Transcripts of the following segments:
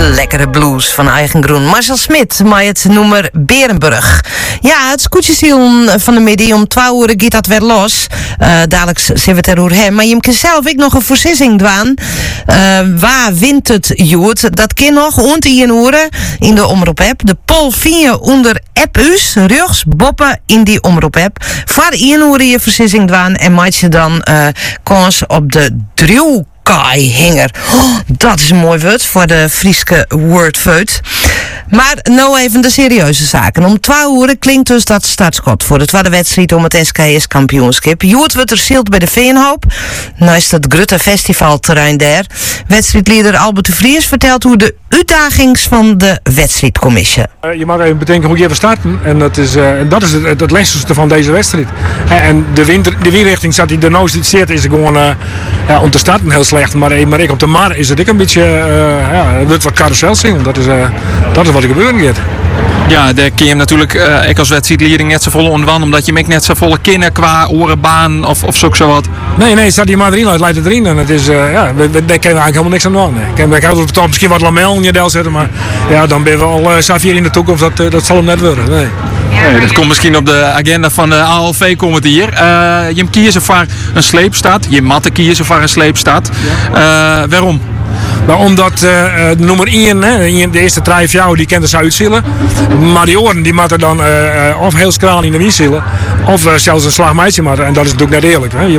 Lekkere blues van Eigen Groen. Marcel Smit met het nummer Berenburg. Ja, het scootjesiel van de middag om 12 uur gaat dat weer los. Dadelijk zien we het erover hem. Maar je kan zelf ook nog een voorzissing doen. Waar wint het jood? Dat kan nog rond 1 uur in de omroep-app. De poll vind je onder app-us, rugs, boppen in die omroep-app. Voor 1 uur je voorzissing doen en maak je dan kans op de druw. Kaihinger. Oh, dat is een mooi woord voor de Frieske wordfeut. Maar nou even de serieuze zaken. Om 12 uur klinkt dus dat startschot voor de tweede wedstrijd om het SKS kampioenschap. Joet wordt er zield bij de Veenhoop. Nou is dat Grutte festivalterrein daar. Wedstrijdleider Albert de Vries vertelt hoe de uitdagings van de wedstrijdcommissie. Je mag even bedenken hoe je even starten. En dat is het lastigste van deze wedstrijd. En de windrichting zat die de nou zit is gewoon om te starten heel slecht. Maar ik op de mar is het ook een beetje wat carousel zingen. Dat is wat er gebeuren gaat. Ja, daar kun je hem natuurlijk ik als wedstrijdleiding net zo volle onderwan, omdat je hem net zo volle kennen qua orenbaan of zo wat. Nee, staat die maar erin uit, leidt het erin. En het is, daar kunnen we eigenlijk helemaal niks aan doen. Ik kan op de top misschien wat lamel in je del zetten, maar ja, dan ben we al Xavier in de toekomst, dat zal hem net worden. Nee. Nee, dat komt misschien op de agenda van de ALV komend hier. Je hem kiezen voor een sleepstaat, je matte kiezen voor een sleepstaat. Waarom? Maar omdat nummer 1, de eerste 3 jou, die kent ze uitzillen. Maar die oren die moeten dan of heel skraal in de wind zillen. Of zelfs een slagmeidje maken. En dat is natuurlijk net eerlijk. Hè. Je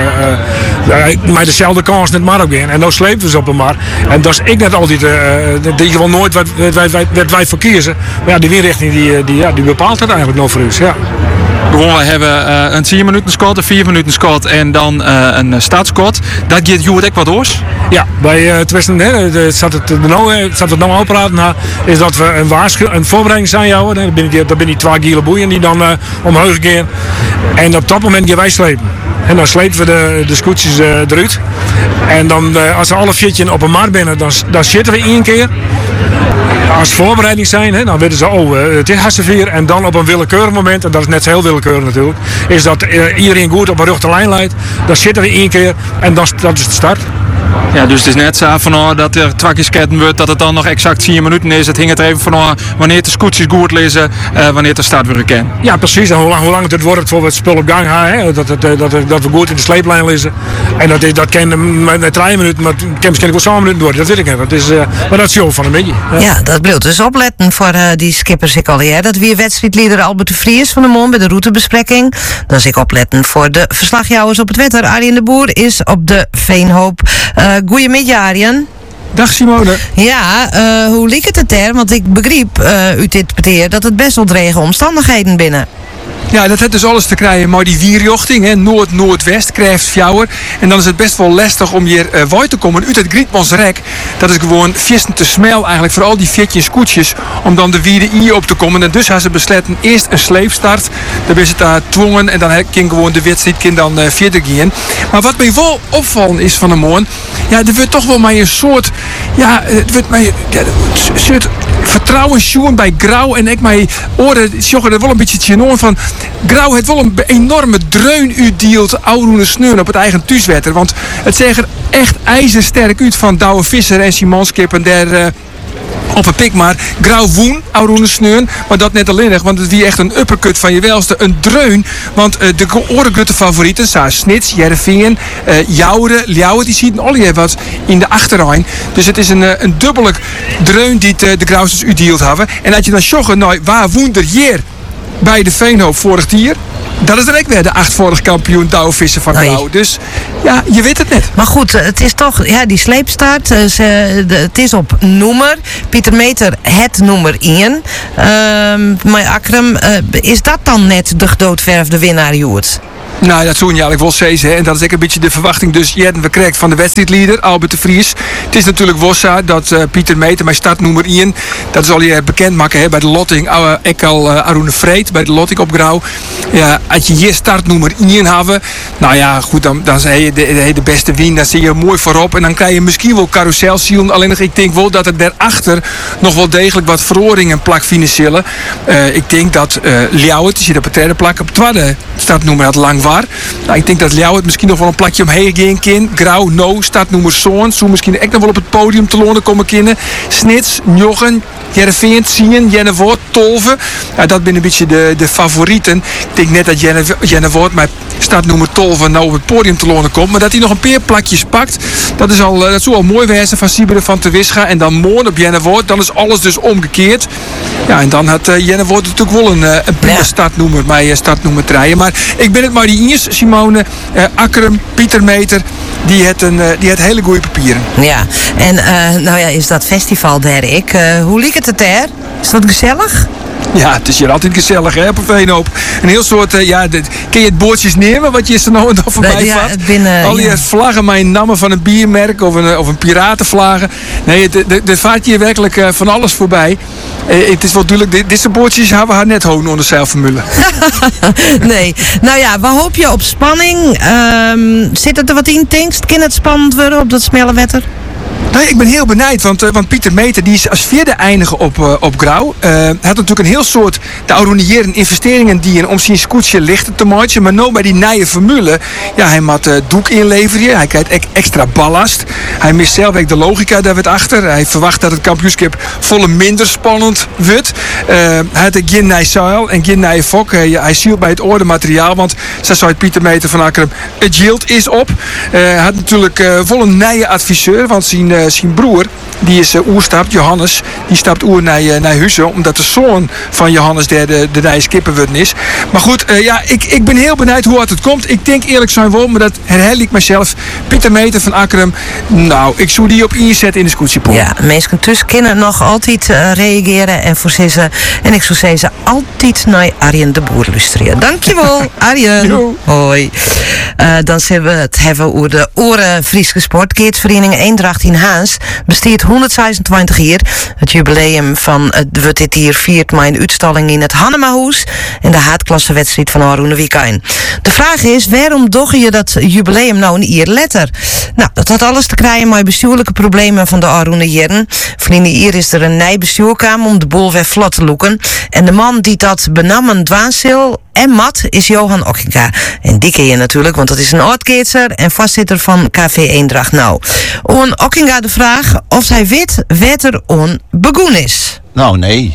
moet met dezelfde kans net maar ook in. En dan slepen ze op een mar. En dat is ik net altijd, die gewoon nooit wat wij voor kiezen. Maar ja, die windrichting die bepaalt het eigenlijk nog voor ons. Ja. Gewoon, we hebben een 10 minuten scot, een 4 minuten scot en dan een startschot. Dat geeft Joet ook wat oors? Ja, bij Twesten, zat het nou opraten, is dat we een voorbereiding zijn jou. Dat ben die 2 gele boeien die dan omhoog gaan. En op dat moment gaan wij slepen. En dan slepen we de scootjes eruit. En dan, als ze alle 4 op een mar binnen, dan zitten we 1 keer. Als voorbereiding zijn, dan weten ze, het is Hassevier. En dan op een willekeurig moment, en dat is net heel willekeurig natuurlijk, is dat iedereen goed op een rechte lijn leidt. Dan zitten we 1 keer en dat is de start. Ja, dus het is net zo van dat er twakjesketten wordt, dat het dan nog exact 10 minuten is. Het hing het er even van wanneer de scootjes goed lezen, wanneer de start weer kennen. Ja, precies. En hoe lang het wordt voor we het spul op gang gaan. Dat we goed in de sleeplijn lezen. En dat kan met 3 minuten, maar het kan misschien wel 7 minuten door. Dat weet ik niet. Maar dat is show van een beetje. Ja, dat blijft dus opletten voor die skippers ik al. Dat weer wedstrijdleider Albert de Vries van de Mon bij de routebespreking. Dan is ik opletten voor de verslagjouwers op het wetter. Arjen de Boer is op de Veenhoop. Goedemiddag, Arjen. Dag Simone. Ja, hoe liep het er? Want ik begreep uit dit peteer dat het best wel drege omstandigheden binnen. Ja, dat heeft dus alles te krijgen maar die wierjochting, noord-noordwest, krijgt fjouwer. En dan is het best wel lastig om hier uit te komen uit het Grietmansrek. Dat is gewoon viesten te smel eigenlijk voor al die 14 scootjes om dan de wierde in op te komen. En dus hebben ze besloten eerst een sleepstart. Dan is het daar dwongen en dan kan gewoon de wedstrijd dan verder gaan. Maar wat mij wel opvallen is van de morgen, ja, er wordt toch wel maar een soort, ja, het wordt maar een soort vertrouwen zoen bij Grauw en ik mijn oren joggen er wel een beetje tjenoen van. Grauw heeft wel een enorme dreun uitdeelt oude sneur op het eigen thuiswetter. Want het zegt er echt ijzersterk uit van Douwe Visser en Simonskip en der op een pik maar. Grauw woen, oude sneur, maar dat net alleen, want het is echt een uppercut van je welste. Een dreun, want de orengutte favorieten, Saar Snits, Jerevingen, Jouweren, Ljouwen, die zien al wat in de achterrijn. Dus het is een dubbele dreun die de Grauwsters uitdeelt hebben. En als je dan joggen, nou, waar woont er hier bij de Veenhoop vorig jaar? Dat is dan ook weer de 8-vorig kampioen Douwe Visser van Grauw. Dus ja, je weet het net. Maar goed, het is toch, ja, die sleepstart. Het is op nummer. Pieter Meter, het nummer 1. Maar Akram, is dat dan net de gedoodverfde winnaar, Joert? Nou, dat zou je eigenlijk wel zeggen. En dat is ook een beetje de verwachting dus we krijgen van de wedstrijdleider, Albert de Vries. Het is natuurlijk Wossa dat Pieter Meter, mijn startnummer 1, dat zal je bekend maken bij de lotting. Ik al Arune Vreed bij de lotting op Grauw. Ja, als je hier startnummer 1 hebben, nou ja, goed, dan zie je de beste win. Dan zie je mooi voorop. En dan krijg je misschien wel carouselzielen. Alleen nog, ik denk wel dat er daarachter nog wel degelijk wat verhoringen plak financiële. Ik denk dat Ljouwert, die zit op het derde plak, op het tweede startnummer had lang war. Nou, ik denk dat Ljouwert misschien nog wel een plakje omheen gaan kan. Grauw, No, startnummer Zoon. Zo misschien ook nog wel op het podium te lonen komen kunnen. Snits, Njoggen, Jereveen, Sien, Jennevoort, Tolve. Ja, dat zijn een beetje de favorieten. Ik denk net dat Jennevoort met startnummer 12 nou op het podium te lonen komt. Maar dat hij nog een paar plakjes pakt. Dat zou al mooi wezen van Sieberen van te Wisga. En dan morgen op Jennevoort. Dan is alles dus omgekeerd. Ja, en dan had Jennevoort natuurlijk wel een prima startnummer. Maar startnummer 3. Maar ik ben het maar die eens. Simone, Akkerum, Pieter Meter. Die het hele goede papieren. Ja, en is dat festival daar ik. Hoe liep het daar? Is dat gezellig? Ja, het is hier altijd gezellig hè, op een veenhoop. Een heel soort, kun je het boordjes nemen wat je er nou en dan voorbij vat? Al die vlaggen met een namen van een biermerk of een piratenvlaggen. Nee, er vaart hier werkelijk van alles voorbij. Het is wel duidelijk, deze boordjes hebben we haar net houden onder zeilformule. Nee, we hoop je op spanning. Zit het er wat in, Tinkst? Kan het spannend worden op dat smelle wetter? Nou, ik ben heel benieuwd, want Pieter Meter die is als vierde eindigen op Grauw. Hij had natuurlijk een heel soort de oude investeringen die om zijn scootje lichter te maken. Maar nou bij die nieuwe formule, hij moet doek inleveren. Hij krijgt extra ballast. Hij mist zelf ook de logica daar weer achter. Hij verwacht dat het kampioenschap volle minder spannend wordt. Hij had geen nieuwe zeil en geen nieuwe fok. Hij zielt bij het orde materiaal, want zo zei Pieter Meter van Akkerum, het yield is op. Hij had natuurlijk vol een nieuwe adviseur, want zijn broer, die is oerstapt, Johannes, die stapt oer naar Hussen, omdat de zoon van Johannes de nieuwe skipper is. Maar goed, ik ben heel benieuwd hoe het komt. Ik denk eerlijk zijn wel, maar dat herhaal ik mezelf. Pieter Meter van Akkerum, nou, ik zou die op inzetten in de scootiepool. Ja, mensen tussen kunnen nog altijd reageren en voorzissen. En ik zou zeggen, altijd naar Arjen de Boer luisteren. Dankjewel, Arjen. Hoi. Dan zullen we het hebben over de Oren Frieske Sportkeersvereniging Eendracht in Haans. Besteedt 126 jaar. Het jubileum van wordt dit hier viert met een uitstalling in het Hannemahoes en de haatklassewedstrijd van Aroene Wiekijn. De vraag is, waarom dogge je dat jubileum nou een jaar later? Nou, dat had alles te krijgen met bestuurlijke problemen van de Aroene jaren. Verleden jaar is er een nieuw bestuurkamer om de boel weer vlot te loeken. En de man die dat benammen dwaansil en mat is Johan Okkinga. En die ken je natuurlijk, want dat is een oudkeetser en voorzitter van KV Eendracht Nou. On Okkinga de vraag of hij weet wat er on begoen is. Nou, nee.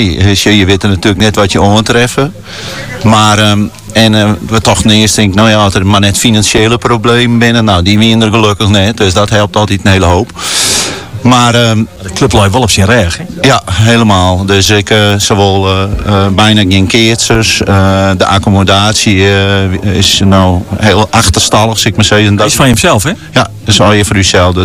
Je weet er natuurlijk net wat je ontreffen. Maar, we toch eerst denken, als er maar net financiële problemen binnen, nou, die winnen er gelukkig net. Dus dat helpt altijd een hele hoop. Maar de club lijkt wel op zijn reg. Ja, helemaal. Dus ik zowel bijna geen keerters. De accommodatie is nou heel achterstallig, zeg ik maar zeggen. Dat is van jezelf, hè? Ja, dat is al je voor uzelf.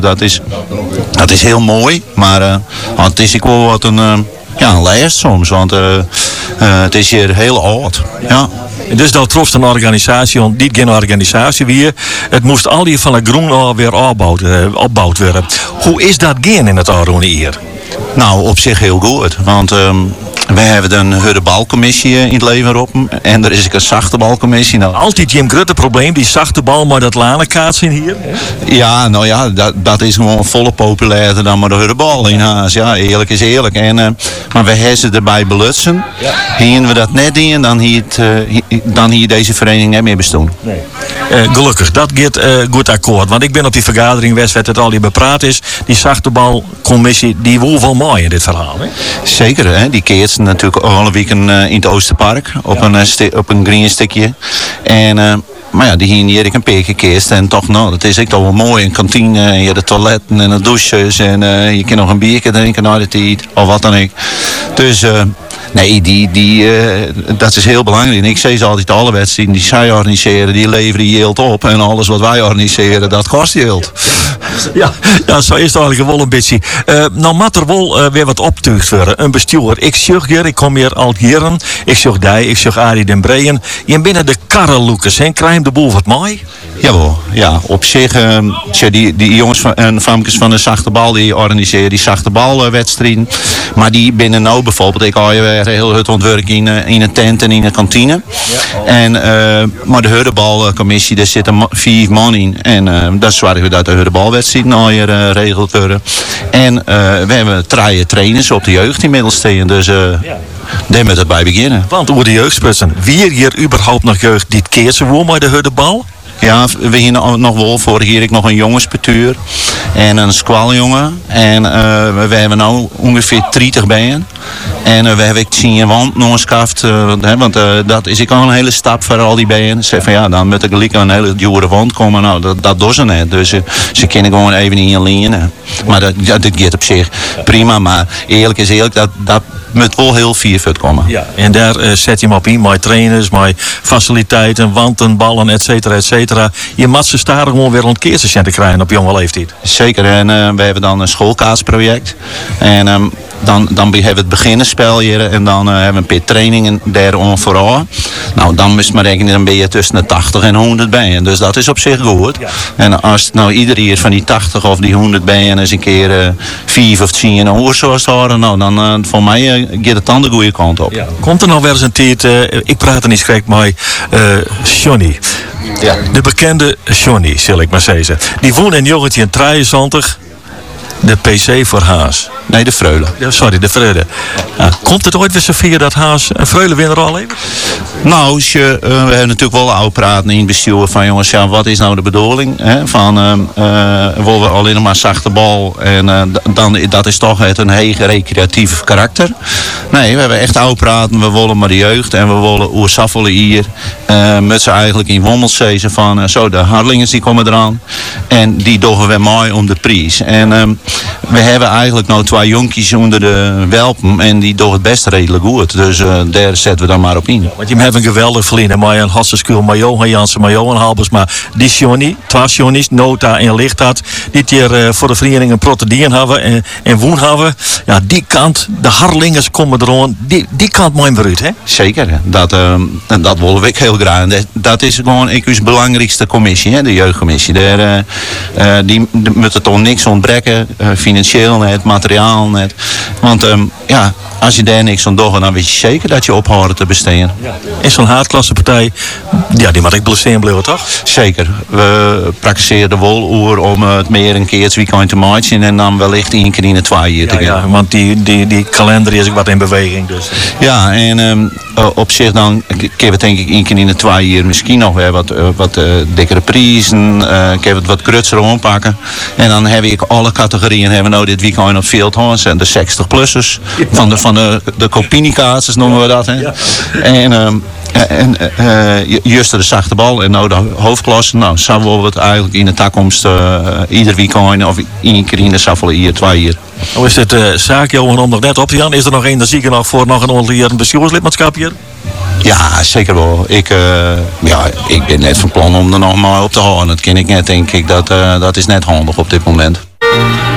Dat is heel mooi, maar het is ook wel wat een lijst soms, want het is hier heel oud. Ja. Dus dat trots een organisatie, niet geen organisatie weer. Het moest al die van de groen weer opgebouwd worden. Hoe is dat gaan in het Aroene hier? Nou, op zich heel goed, want wij hebben een harde balcommissie in het leven roepen en er is ook een zachte balcommissie. Nou, altijd Jim Grutte probleem, die zachte bal maar dat lanenkaatsen hier. Ja, nou ja, dat is gewoon volle populairder dan maar de harde bal in Haas. Ja, eerlijk is eerlijk. En, maar we hebben ze erbij belutsen. Hien we dat net in, dan hier deze vereniging niet meer bestaan. Nee. Gelukkig, dat gaat goed akkoord. Want ik ben op die vergadering geweest, waar het al die bepraat is. Die zachte balcommissie, die woel wel mooi in dit verhaal. Hè? Zeker, hè? Die keert natuurlijk alle weken in het Oosterpark op een green stukje. En maar ja, die hier een paar keer keerst en toch, nou, dat is ook wel mooi. Een kantine, en je de toiletten en de douches en je kan nog een biertje drinken na de tijd of wat dan ook. Dus nee, dat is heel belangrijk. En ik zeg ze altijd, alle wedstrijden die zij organiseren, die leveren yield op. En alles wat wij organiseren, dat kost yield. Ja, zo is het eigenlijk wel een beetje. Nou, moet er wel weer wat optuigd worden. Een bestuur. Ik zeg hier, ik kom hier al jaren. Ik zeg die, ik zeg Arie den Breien. Je binnen de karreloekers, hè? Krijg je de boel wat mooi? Jawel, ja, op zich, die jongens en famkes van de zachte bal, die organiseren die zachte balwedstrijden. Maar die binnen nou bijvoorbeeld, ik al je heel het ontwerp in een tent en in een kantine. Ja. En, maar de hurdebalcommissie, daar zitten 4 man in. En dat zorgen we dat de hurdebalwedstrijd nou hier regeld worden. En we hebben 3 trainers op de jeugd inmiddels tegen. Dus daar moet het bij beginnen. Want over de jeugdspitsen, wie hier überhaupt nog jeugd die het keert ze woon met de huddebal? Ja, we hier nog wel. Vorig jaar ik nog een jongensbestuur en een squaljongen. En we hebben nu ongeveer 30 bijen. En we hebben zien wand nog eens kaft. Want dat is ook al een hele stap voor al die bijen. Ze van ja, dan moet er gelijk een hele dure wand komen. Nou, dat doen ze net. Dus ze kunnen gewoon even niet in lijn. Maar dat gaat op zich prima. Maar eerlijk is eerlijk, dat moet wel heel viervoet komen. Ja. En daar zet je hem op in, met trainers, met faciliteiten, wanten, ballen, et cetera, et cetera. Je moet ze daar gewoon weer ontkeersen te krijgen op jonge leeftijd. Zeker, en we hebben dan een schoolkaatsproject. En dan hebben we het beginnerspel hier en dan hebben we een paar trainingen daar vooral. Nou, dan moet je maar rekenen, dan ben je tussen de 80 en 100 bijen. Dus dat is op zich goed. Ja. En als het nou iedere keer van die 80 of die 100 bijen eens een keer 5 of 10 een oor zou horen, nou, dan voor mij gaat het dan de goede kant op. Ja. Komt er nog wel eens een tijd, ik praat er niet schrik, maar Johnny. Ja. De bekende Johnny, zal ik maar zeggen. Die woont in 1973. De PC voor Haas. Nee, de Freule. Sorry, de Freule. Komt het ooit weer zo via dat Haas een Freule winnaar al even? Nou, we hebben natuurlijk wel oud praten in het bestuur van jongens, ja, wat is nou de bedoeling? Hè? Van, willen we alleen maar zachte bal en dat is toch het een heel recreatief karakter. Nee, we hebben echt oud praten, we willen maar de jeugd en we willen oersaffelen hier. Met ze eigenlijk in Wommelsezen van, zo de Harlingers die komen eraan. En die doen we mooi om de prijs. En we hebben eigenlijk nou 2 jonkies onder de welpen en die doen het best redelijk goed. Dus daar zetten we dan maar op in. Want je hebt een geweldig verliezen. Maar een Hassenskuur, maar Johan Jansen, maar Johan Halbers. Maar die Johnny, 2 Johnny's, Nota en Lichtad. Die hier voor de vereniging een protedien hebben en woon hebben. Ja, die kant, de Harlingers komen eraan. Die kant mooi beruid, hè? Zeker, dat willen we heel graag. Dat is gewoon de belangrijkste commissie, hè, de jeugdcommissie. Die moet er toch niks ontbreken, financieel net, materiaal net. Want ja, als je daar niks aan doet, dan weet je zeker dat je ophoudt te besteden. Ja. Is zo'n haardklassepartij, ja, die moet ik blesseren blijven, toch? Zeker. We praktiseren de wol om het meer een keer het weekend te maken en dan wellicht 1 keer in de 2 jaar te gaan. Ja, want die kalender is ook wat in beweging. Dus. Ja, en op zich dan kunnen we denk ik 1 keer in de 2 jaar misschien nog weer wat dikkere prijzen, kunnen we wat krutser aanpakken. En dan heb ik alle categorieën hebben we nou dit weekend op Field Horns en de 60-plussers van de Copini-kaartjes noemen we dat. Hè. Ja. En juist de zachte bal en nou de hoofdklasse. Nou, zouden we het eigenlijk in de toekomst ieder weekend of 1 keer in de saffelen hier 2 jaar. Hoe is dit zaak, Johan, om nog net op te gaan? Is er nog één zieke nog voor nog een ongeveer bestuurslidmaatschap hier? Ja, zeker wel. Ik ben net van plan om er nog maar op te houden. Dat ken ik net, denk ik. Dat is net handig op dit moment.